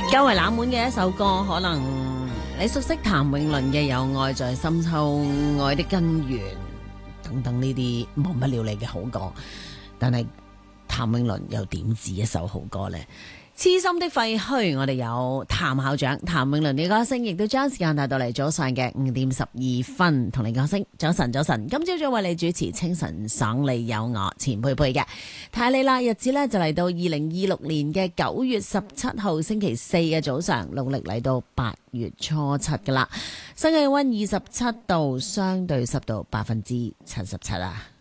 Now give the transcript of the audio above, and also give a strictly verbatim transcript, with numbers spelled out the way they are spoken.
較為冷門嘅一首歌，可能你熟悉譚詠麟嘅《有愛在深秋》、《愛的根源》等等呢啲忘不了你嘅好歌，但係譚詠麟又點止一首好歌呢？痴心的廢墟，我哋有譚校長譚詠麟嘅歌聲，亦都將時間帶到嚟早上嘅五點十二分，同你講聲早晨早晨。今朝早為你主持清晨爽利有我錢佩佩嘅，睇你啦，日子呢就嚟到二零二六年嘅九月十七號星期四嘅早上，農曆嚟到八月初七噶啦，新氣溫二十七度，相對濕度百分之七十七啊。